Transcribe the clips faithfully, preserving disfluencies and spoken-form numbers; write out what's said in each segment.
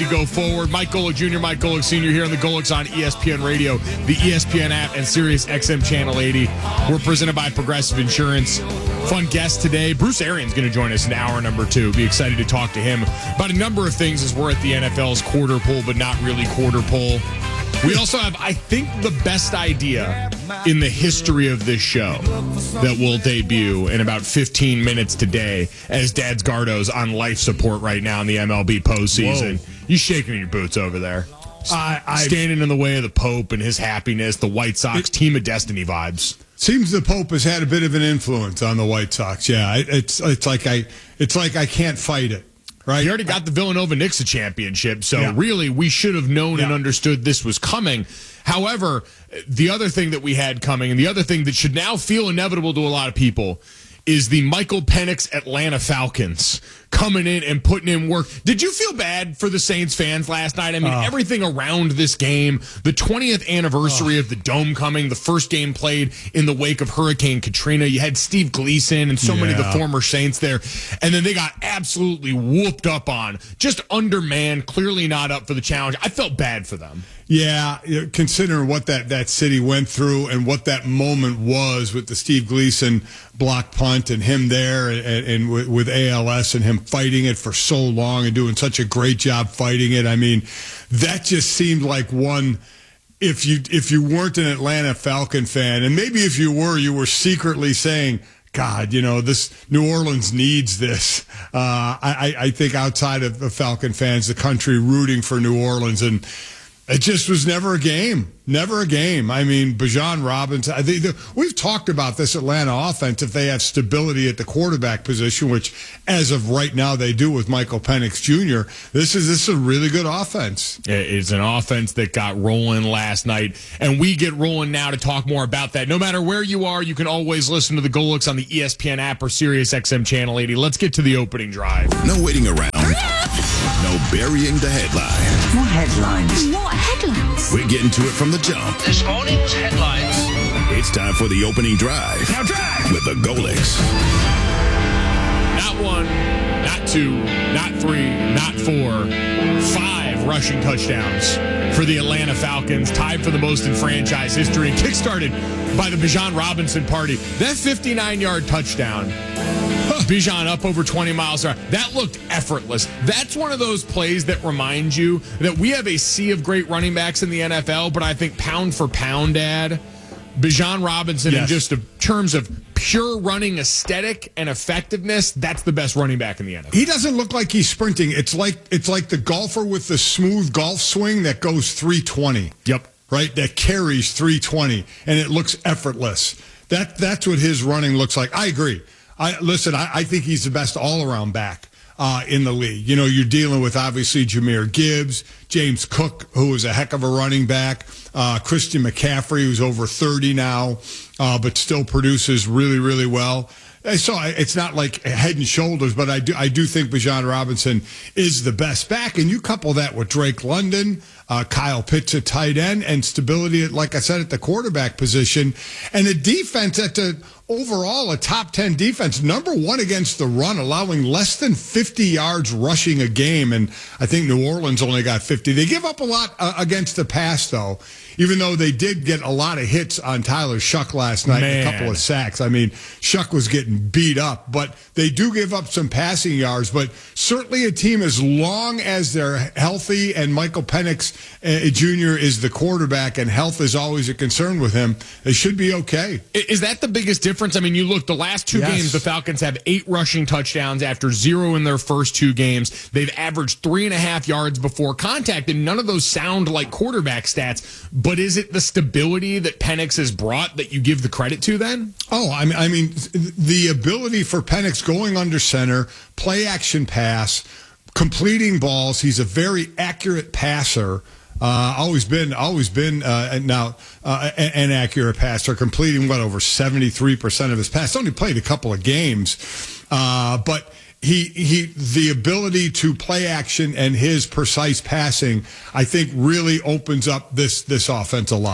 to go forward. Mike Golick Junior, Mike Golick Senior here on the Golicks on E S P N Radio, the E S P N app, and Sirius X M Channel eighty. We're presented by Progressive Insurance. Fun guest today. Bruce Arians going to join us in hour number two. Be excited to talk to him about a number of things as we're at the N F L's quarter pole, but not really quarter pole. We also have, I think, the best idea in the history of this show that will debut in about fifteen minutes today as Dad's Gardo's on life support right now in the M L B postseason. Whoa. You shaking in your boots over there. I, I, Standing in the way of the Pope and his happiness, the White Sox it, team of destiny vibes. Seems the Pope has had a bit of an influence on the White Sox. Yeah, it's it's like I it's like I can't fight it. Right. You already got the Villanova Knicks a championship, so yeah. really we should have known yeah. and understood this was coming. However, the other thing that we had coming, and the other thing that should now feel inevitable to a lot of people, is the Michael Penix Atlanta Falcons coming in and putting in work. Did you feel bad for the Saints fans last night? I mean, uh, everything around this game, the twentieth anniversary uh, of the Dome coming, the first game played in the wake of Hurricane Katrina. You had Steve Gleason and so yeah. many of the former Saints there. And then they got absolutely whooped up on, just undermanned, clearly not up for the challenge. I felt bad for them. Yeah, considering what that, that city went through and what that moment was with the Steve Gleason block punt and him there and, and with, with A L S and him fighting it for so long and doing such a great job fighting it. I mean, that just seemed like one, if you if you weren't an Atlanta Falcon fan, and maybe if you were, you were secretly saying, God, you know, this New Orleans needs this. Uh, I, I think outside of the Falcon fans, the country rooting for New Orleans, and it just was never a game. Never a game. I mean, Bijan Robinson, I think the, we've talked about this Atlanta offense if they have stability at the quarterback position, which as of right now they do with Michael Penix Junior This is this is a really good offense. It's an offense that got rolling last night, and we get rolling now to talk more about that. No matter where you are, you can always listen to the Golicks on the E S P N app or Sirius X M Channel eighty. Let's get to the opening drive. No waiting around. No burying the headline. What headlines? What headlines? We're getting to it from the jump. This morning's headlines. It's time for the opening drive. Now drive! With the Golicks. Not one, not two, not three, not four. Five rushing touchdowns for the Atlanta Falcons, tied for the most in franchise history, kickstarted by the Bijan Robinson party. That fifty-nine-yard touchdown, Bijan up over twenty miles an hour, that looked effortless. That's one of those plays that remind you that we have a sea of great running backs in the N F L, but I think pound for pound, Dad, Bijan Robinson, yes. in just a, terms of pure running aesthetic and effectiveness, that's the best running back in the N F L. He doesn't look like he's sprinting. It's like it's like the golfer with the smooth golf swing that goes three twenty. Yep. Right? That carries three twenty, and it looks effortless. That That's what his running looks like. I agree. I Listen, I, I think he's the best all-around back uh, in the league. You know, you're dealing with, obviously, Jahmyr Gibbs, James Cook, who is a heck of a running back, uh, Christian McCaffrey, who's over thirty now, uh, but still produces really, really well. So it's not like head and shoulders, but I do I do think Bijan Robinson is the best back. And you couple that with Drake London, uh, Kyle Pitts at tight end, and stability, at, like I said, at the quarterback position, and a defense at the overall a top ten defense, number one against the run, allowing less than fifty yards rushing a game. And I think New Orleans only got fifty. They give up a lot uh, against the pass, though, even though they did get a lot of hits on Tyler Shuck last night, and a couple of sacks. I mean, Shuck was getting beat up, but they do give up some passing yards. But certainly a team, as long as they're healthy and Michael Penix uh, Junior is the quarterback and health is always a concern with him, they should be okay. Is that the biggest difference? I mean, you look, the last two yes. games, the Falcons have eight rushing touchdowns after zero in their first two games. They've averaged three and a half yards before contact, and none of those sound like quarterback stats. But is it the stability that Penix has brought that you give the credit to then? Oh, I mean, I mean the ability for Penix going under center, play action pass, completing balls. He's a very accurate passer. Uh, always been, always been uh, now uh, an, an accurate passer, completing what over seventy-three percent of his passes. Only played a couple of games, uh, but he he the ability to play action and his precise passing, I think, really opens up this this offense a lot.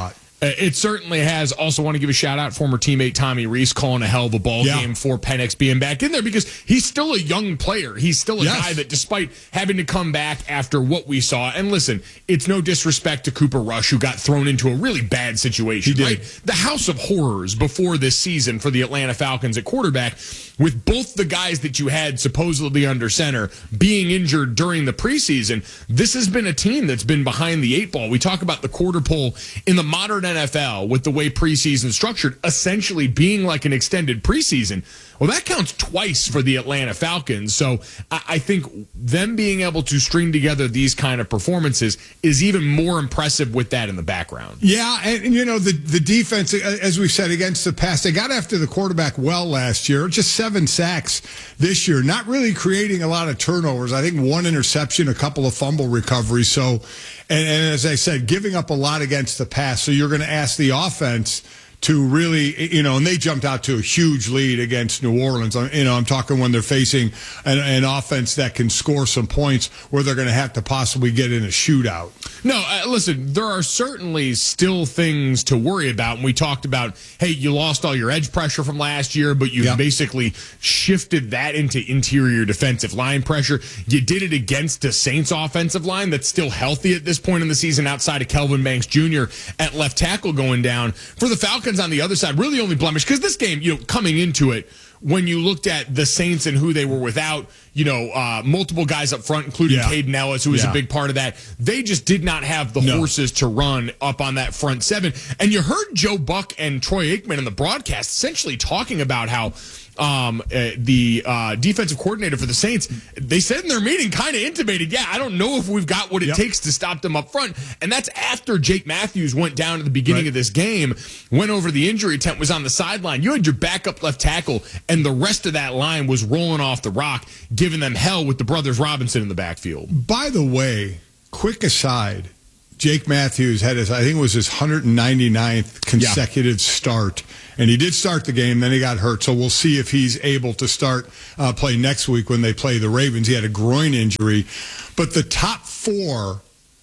It certainly has. Also want to give a shout out former teammate Tommy Reese calling a hell of a ball yeah. game for Penix being back in there because he's still a young player. He's still a yes. guy that despite having to come back after what we saw, and listen, it's no disrespect to Cooper Rush who got thrown into a really bad situation. He did. Right? The house of horrors before this season for the Atlanta Falcons at quarterback with both the guys that you had supposedly under center being injured during the preseason. This has been a team that's been behind the eight ball. We talk about the quarter pole in the modern N F L with the way preseason is structured, essentially being like an extended preseason. Well, that counts twice for the Atlanta Falcons. So I think them being able to string together these kind of performances is even more impressive with that in the background. Yeah, and, and you know, the, the defense, as we said, against the pass, they got after the quarterback well last year. Just seven sacks this year, not really creating a lot of turnovers. I think one interception, a couple of fumble recoveries. So, and, and as I said, giving up a lot against the pass. So you're going to ask the offense to really, you know, and they jumped out to a huge lead against New Orleans. You know, I'm talking when they're facing an, an offense that can score some points where they're going to have to possibly get in a shootout. No, uh, listen, there are certainly still things to worry about. And we talked about, hey, you lost all your edge pressure from last year, but you yep. basically shifted that into interior defensive line pressure. You did it against a Saints offensive line that's still healthy at this point in the season outside of Kelvin Banks Junior at left tackle going down. For the Falcons on the other side, really only blemish, because this game, you know, coming into it, when you looked at the Saints and who they were without, you know, uh, multiple guys up front, including yeah. Caden Ellis, who was yeah. a big part of that, they just did not have the no. horses to run up on that front seven. And you heard Joe Buck and Troy Aikman in the broadcast essentially talking about how um, uh, the uh, defensive coordinator for the Saints, they said in their meeting, kind of intimated, yeah, I don't know if we've got what it yep. takes to stop them up front. And that's after Jake Matthews went down at the beginning right. of this game, went over the injury tent, was on the sideline. You had your backup left tackle, and the rest of that line was rolling off the rock, giving them hell with the brothers Robinson in the backfield. By the way, quick aside, Jake Matthews had his, I think it was his one hundred ninety-ninth consecutive yeah. start. And he did start the game, then he got hurt. So we'll see if he's able to start uh, play next week when they play the Ravens. He had a groin injury. But the top four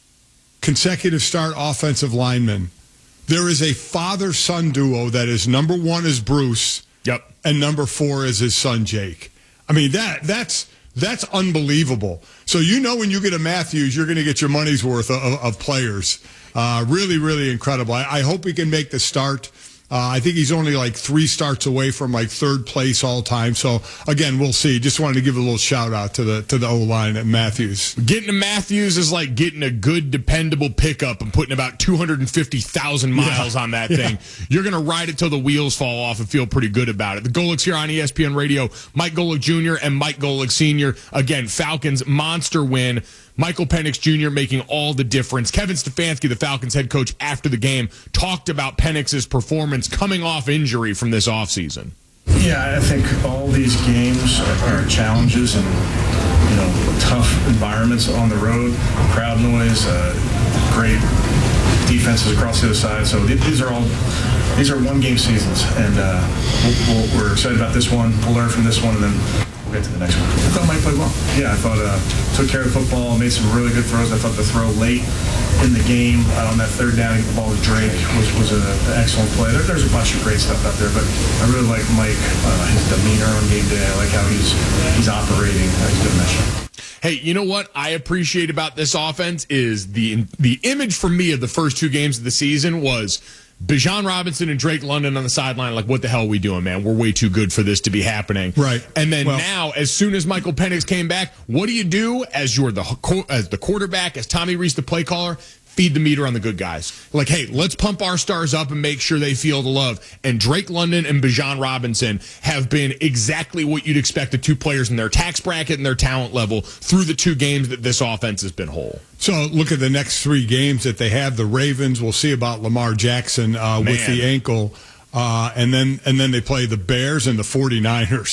consecutive start offensive linemen, there is a father-son duo that is number one is Bruce. Yep. And number four is his son, Jake. I mean, that that's that's unbelievable. So you know when you get a Matthews, you're going to get your money's worth of, of players. Uh, really, really incredible. I, I hope he can make the start. Uh, I think he's only like three starts away from like third place all time. So again, we'll see. Just wanted to give a little shout out to the to the O-line at Matthews. Getting to Matthews is like getting a good, dependable pickup and putting about two hundred fifty thousand miles yeah. on that thing. Yeah. You're going to ride it till the wheels fall off and feel pretty good about it. The Golics here on E S P N Radio, Mike Golic Junior and Mike Golic Senior Again, Falcons monster win. Michael Penix Junior making all the difference. Kevin Stefanski, the Falcons head coach, after the game, talked about Penix's performance coming off injury from this offseason. Yeah, I think all these games are challenges and, you know, tough environments on the road, crowd noise, uh, great defenses across the other side. So these are all these are one-game seasons, and uh, we'll, we'll, we're excited about this one. We'll learn from this one, and then we'll get to the next one. I thought Mike played well. Yeah, I thought uh, took care of the football, made some really good throws. I thought the throw late in the game uh, on that third down to get the ball to Drake was, was a, an excellent play. There, there's a bunch of great stuff out there, but I really like Mike, uh, his demeanor on game day. I like how he's he's operating. Uh, he's doing that shit. Hey, you know what I appreciate about this offense is the the image for me of the first two games of the season was Bijan Robinson and Drake London on the sideline, like, what the hell are we doing, man? We're way too good for this to be happening. Right. And then well, now, as soon as Michael Penix came back, what do you do as you're the as the quarterback, as Tommy Reese, the play caller? Feed the meter on the good guys. Like, hey, let's pump our stars up and make sure they feel the love. And Drake London and Bijan Robinson have been exactly what you'd expect the two players in their tax bracket and their talent level through the two games that this offense has been whole. So look at the next three games that they have. The Ravens, we'll see about Lamar Jackson uh, with the ankle. Uh, and then and then they play the Bears and the forty-niners.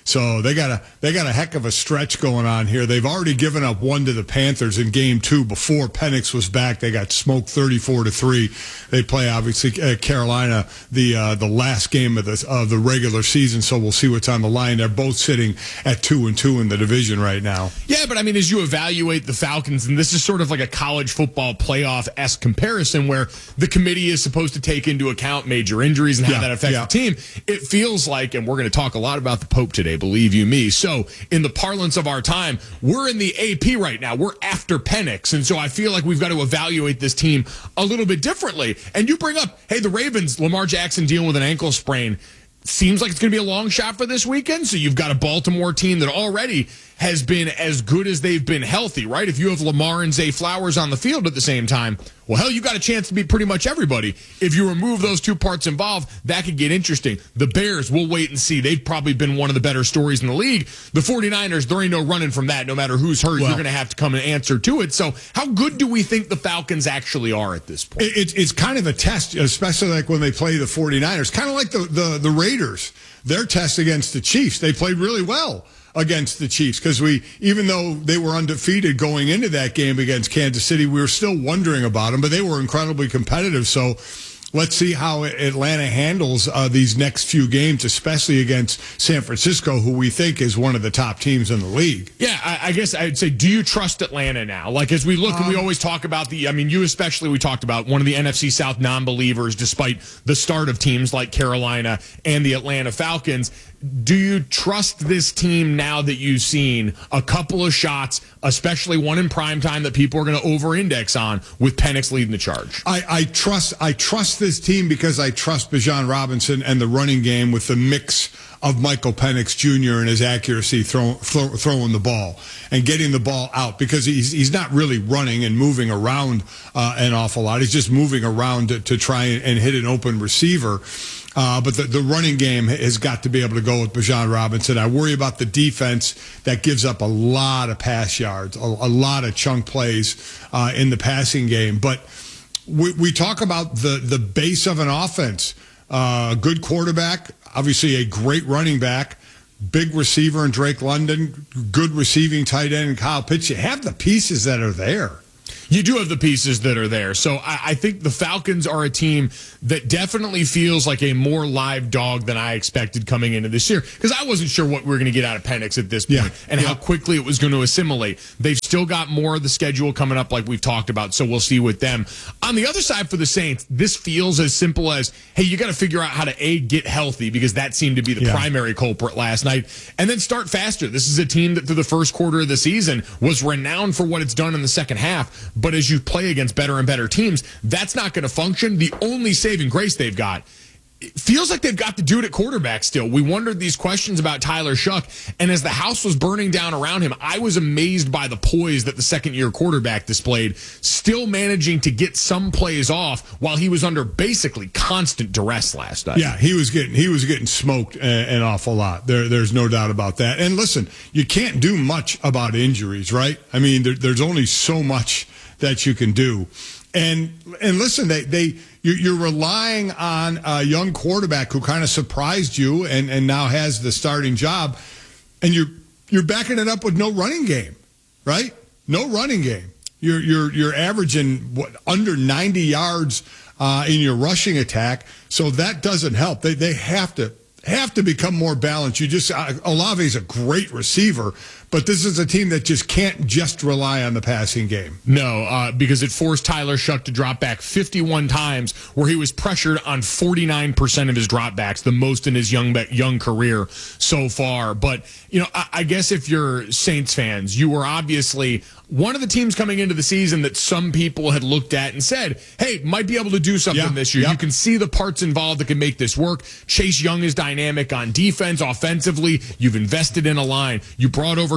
So they got a they got a heck of a stretch going on here. They've already given up one to the Panthers in game two before Penix was back. They got smoked thirty-four to three. They play obviously uh, Carolina the uh, the last game of the of the regular season. So we'll see what's on the line. They're both sitting at two and two in the division right now. Yeah, but I mean, as you evaluate the Falcons, and this is sort of like a college football playoff-esque comparison where the committee is supposed to take into account major injuries and how yeah, that affects yeah. the team. It feels like, and we're going to talk a lot about the Pope today, believe you me. So in the parlance of our time, we're in the A P right now. We're after Penix. And so I feel like we've got to evaluate this team a little bit differently. And you bring up, hey, the Ravens, Lamar Jackson dealing with an ankle sprain. Seems like it's going to be a long shot for this weekend. So you've got a Baltimore team that already has been as good as they've been healthy, right? If you have Lamar and Zay Flowers on the field at the same time, well, hell, you got a chance to beat pretty much everybody. If you remove those two parts involved, that could get interesting. The Bears, we'll wait and see. They've probably been one of the better stories in the league. The 49ers, there ain't no running from that. No matter who's hurt, well, you're going to have to come and answer to it. So how good do we think the Falcons actually are at this point? It, it's kind of a test, especially like when they play the 49ers. Kind of like the, the, the Raiders. Their test against the Chiefs. They played really well against the Chiefs because we, even though they were undefeated going into that game against Kansas City, we were still wondering about them, but they were incredibly competitive. So let's see how Atlanta handles uh, these next few games, especially against San Francisco, who we think is one of the top teams in the league. Yeah, I, I guess I'd say, do you trust Atlanta now? Like, as we look um, and we always talk about the, I mean, you especially, we talked about one of the N F C South non-believers, despite the start of teams like Carolina and the Atlanta Falcons. Do you trust this team now that you've seen a couple of shots, especially one in primetime that people are going to over-index on with Penix leading the charge? I, I trust I trust this team because I trust Bijan Robinson and the running game with the mix of Michael Penix Junior and his accuracy throw, throw, throwing the ball and getting the ball out because he's he's not really running and moving around uh, an awful lot. He's just moving around to, to try and, and hit an open receiver. Uh, but the, the running game has got to be able to go with Bijan Robinson. I worry about the defense that gives up a lot of pass yards, a, a lot of chunk plays uh, in the passing game. But we, we talk about the, the base of an offense. Uh, good quarterback, obviously a great running back, big receiver in Drake London, good receiving tight end in Kyle Pitts. You have the pieces that are there. You do have the pieces that are there. So I, I think the Falcons are a team that definitely feels like a more live dog than I expected coming into this year because I wasn't sure what we were going to get out of Penix at this point yeah. and yeah. how quickly it was going to assimilate. They've still got more of the schedule coming up like we've talked about, so we'll see with them. On the other side for the Saints, this feels as simple as, hey, you got to figure out how to, A, get healthy because that seemed to be the yeah. primary culprit last night, and then start faster. This is a team that through the first quarter of the season was renowned for what it's done in the second half. But as you play against better and better teams, that's not going to function. The only saving grace they've got, it feels like they've got to do it at quarterback still. We wondered these questions about Tyler Shuck, and as the house was burning down around him, I was amazed by the poise that the second-year quarterback displayed, still managing to get some plays off while he was under basically constant duress last night. Yeah, he was getting he was getting smoked an awful lot. There, there's no doubt about that. And listen, you can't do much about injuries, right? I mean, there, there's only so much that you can do. And and listen, they they you're relying on a young quarterback who kind of surprised you and, and now has the starting job, and you're you're backing it up with no running game, right? No running game. You're you're you're averaging what under ninety yards uh, in your rushing attack, so that doesn't help. They they have to have to become more balanced. You just uh, Olave's a great receiver, but this is a team that just can't just rely on the passing game. No, uh, because it forced Tyler Shuck to drop back fifty-one times, where he was pressured on forty-nine percent of his dropbacks, the most in his young young career so far. But, you know, I, I guess if you're Saints fans, you were obviously one of the teams coming into the season that some people had looked at and said, hey, might be able to do something yeah, this year. Yeah. You can see the parts involved that can make this work. Chase Young is dynamic on defense, offensively. You've invested in a line. You brought over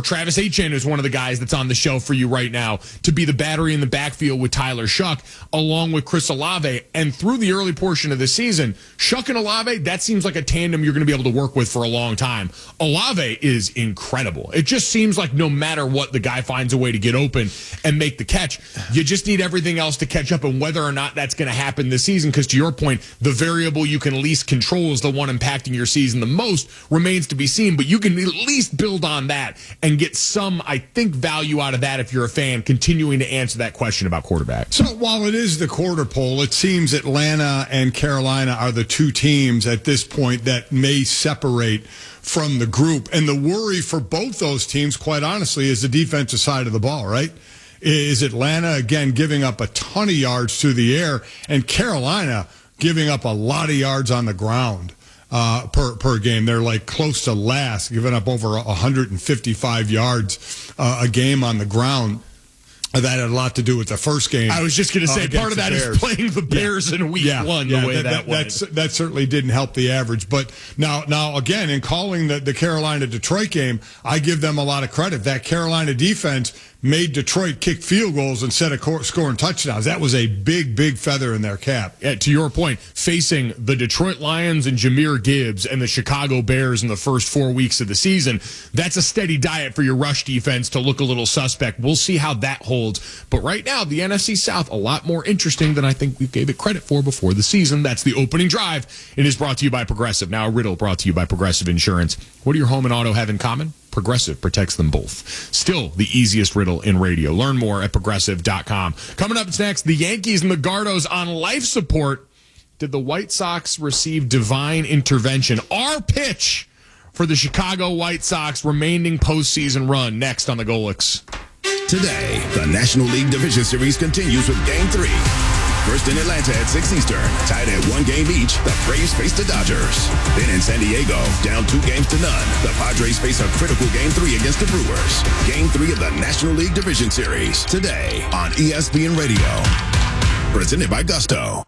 Travis Etienne is one of the guys that's on the shelf for you right now to be the battery in the backfield with Tyler Shuck, along with Chris Olave. And through the early portion of the season, Shuck and Olave, that seems like a tandem you're going to be able to work with for a long time. Olave is incredible. It just seems like no matter what, the guy finds a way to get open and make the catch. You just need everything else to catch up, and whether or not that's going to happen this season, because to your point, the variable you can least control is the one impacting your season the most, remains to be seen, but you can at least build on that and get some, I think, value out of that if you're a fan, continuing to answer that question about quarterback. So while it is the quarter poll, it seems Atlanta and Carolina are the two teams at this point that may separate from the group. And the worry for both those teams, quite honestly, is the defensive side of the ball, right? Is Atlanta, again, giving up a ton of yards through the air, and Carolina giving up a lot of yards on the ground uh, per per game. They're like close to last, giving up over one hundred fifty-five yards uh, a game on the ground. That had a lot to do with the first game. I was just going to say, uh, part of that is playing the Bears yeah. in week yeah. one, yeah. the way that, that, that that's, that certainly didn't help the average. But now, now again, in calling the, the Carolina-Detroit game, I give them a lot of credit. That Carolina defense made Detroit kick field goals instead of scoring touchdowns. That was a big, big feather in their cap. Yeah, to your point, facing the Detroit Lions and Jahmyr Gibbs and the Chicago Bears in the first four weeks of the season, that's a steady diet for your rush defense to look a little suspect. We'll see how that holds. But right now, the N F C South, a lot more interesting than I think we gave it credit for before the season. That's the opening drive. It is brought to you by Progressive. Now a riddle brought to you by Progressive Insurance. What do your home and auto have in common? Progressive protects them both. Still the easiest riddle in radio. Learn more at progressive dot com. Coming up next, the Yankees and the Gardos on life support. Did the White Sox receive divine intervention? Our pitch for the Chicago White Sox remaining postseason run. Next on the Golics. Today, the National League Division Series continues with Game three. First in Atlanta at six Eastern, tied at one game each, the Braves face the Dodgers. Then in San Diego, down two games to none, the Padres face a critical Game three against the Brewers. Game three of the National League Division Series, today on E S P N Radio. Presented by Gusto.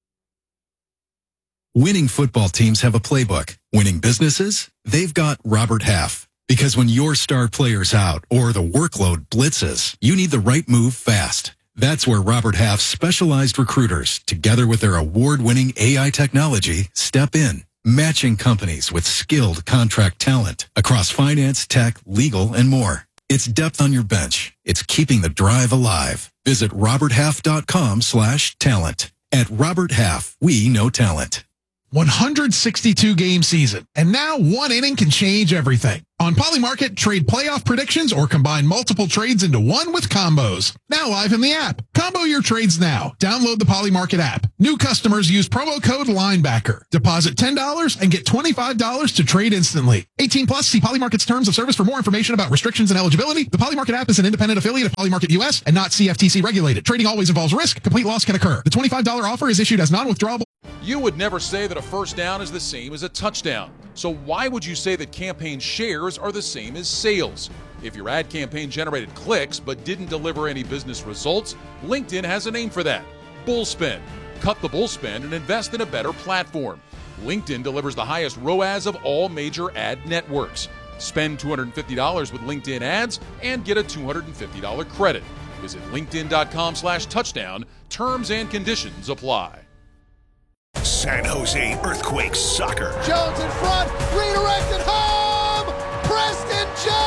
Winning football teams have a playbook. Winning businesses? They've got Robert Half. Because when your star player's out or the workload blitzes, you need the right move fast. That's where Robert Half's specialized recruiters, together with their award-winning A I technology, step in, matching companies with skilled contract talent across finance, tech, legal, and more. It's depth on your bench. It's keeping the drive alive. Visit roberthalf.com slash talent. At Robert Half, we know talent. one hundred sixty-two game season, and now one inning can change everything. On Polymarket, trade playoff predictions or combine multiple trades into one with combos. Now live in the app. Combo your trades now. Download the Polymarket app. New customers use promo code LINEBACKER. Deposit ten dollars and get twenty-five dollars to trade instantly. eighteen plus, see Polymarket's terms of service for more information about restrictions and eligibility. The Polymarket app is an independent affiliate of Polymarket U S and not C F T C regulated. Trading always involves risk. Complete loss can occur. The twenty-five dollars offer is issued as non-withdrawable. You would never say that a first down is the same as a touchdown. So why would you say that campaign shares are the same as sales? If your ad campaign generated clicks but didn't deliver any business results, LinkedIn has a name for that: Bullspend. Cut the bullspend and invest in a better platform. LinkedIn delivers the highest R O A S of all major ad networks. Spend two hundred fifty dollars with LinkedIn ads and get a two hundred fifty dollars credit. Visit linkedin.com slash touchdown. Terms and conditions apply. San Jose Earthquakes soccer. Jones in front, redirected home! Preston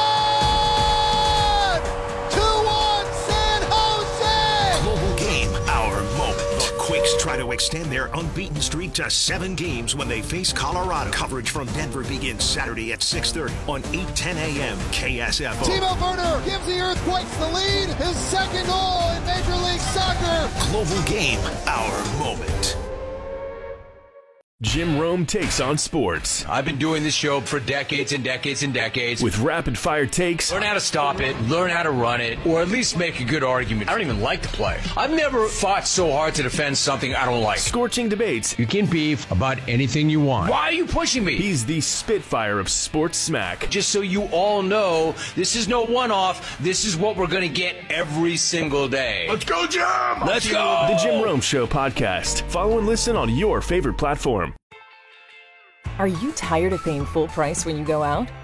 John! two one San Jose! Global game, our moment. The Quakes try to extend their unbeaten streak to seven games when they face Colorado. Coverage from Denver begins Saturday at six thirty on eight ten a.m. K S F O. Timo Werner gives the Earthquakes the lead. His second goal in Major League Soccer. Global game, our moment. Jim Rome takes on sports. I've been doing this show for decades and decades and decades. With rapid-fire takes. Learn how to stop it, learn how to run it, or at least make a good argument. I don't even like to play. I've never fought so hard to defend something I don't like. Scorching debates. You can beef about anything you want. Why are you pushing me? He's the Spitfire of sports smack. Just so you all know, this is no one-off. This is what we're going to get every single day. Let's go, Jim! Let's go! The Jim Rome Show podcast. Follow and listen on your favorite platform. Are you tired of paying full price when you go out?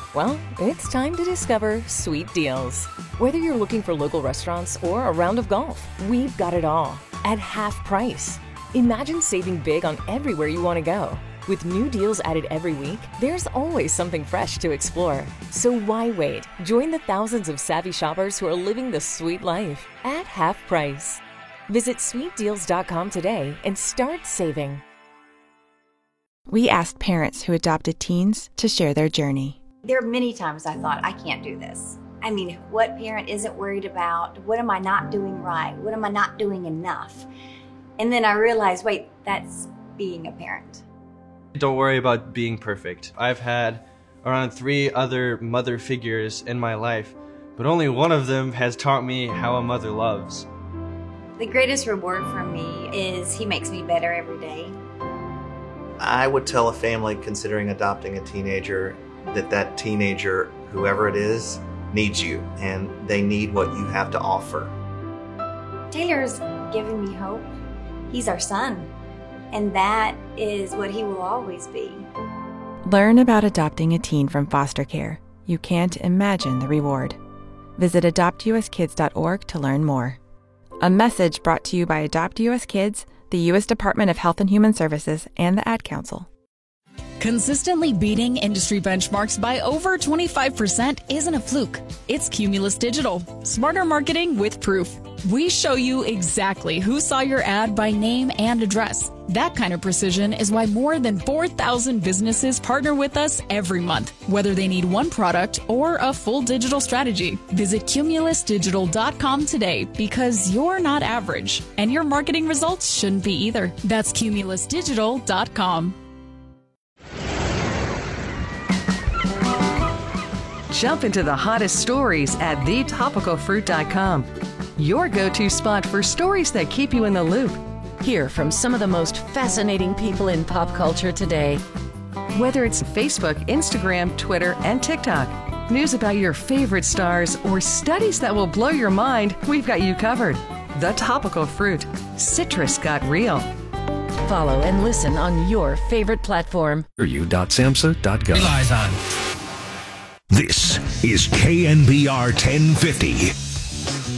Well, it's time to discover Sweet Deals. Whether you're looking for local restaurants or a round of golf, we've got it all at half price. Imagine saving big on everywhere you want to go. With new deals added every week, there's always something fresh to explore. So why wait? Join the thousands of savvy shoppers who are living the sweet life at half price. Visit sweet deals dot com today and start saving. We asked parents who adopted teens to share their journey. There are many times I thought, I can't do this. I mean, what parent isn't worried about, what am I not doing right? What am I not doing enough? And then I realized, wait, that's being a parent. Don't worry about being perfect. I've had around three other mother figures in my life, but only one of them has taught me how a mother loves. The greatest reward for me is he makes me better every day. I would tell a family considering adopting a teenager that that teenager, whoever it is, needs you, and they need what you have to offer. Taylor's giving me hope. He's our son, and that is what he will always be. Learn about adopting a teen from foster care. You can't imagine the reward. Visit adopt u s kids dot org to learn more. A message brought to you by Adopt U S Kids, the U S Department of Health and Human Services, and the Ad Council. Consistently beating industry benchmarks by over twenty-five percent isn't a fluke. It's Cumulus Digital. Smarter marketing with proof. We show you exactly who saw your ad by name and address. That kind of precision is why more than four thousand businesses partner with us every month, whether they need one product or a full digital strategy. Visit cumulus digital dot com today because you're not average, and your marketing results shouldn't be either. That's cumulus digital dot com. Jump into the hottest stories at the topical fruit dot com. Your go-to spot for stories that keep you in the loop. Hear from some of the most fascinating people in pop culture today. Whether it's Facebook, Instagram, Twitter, and TikTok, news about your favorite stars, or studies that will blow your mind, we've got you covered. The Topical Fruit. Citrus got real. Follow and listen on your favorite platform. u dot samhsa dot gov. This is K N B R ten fifty.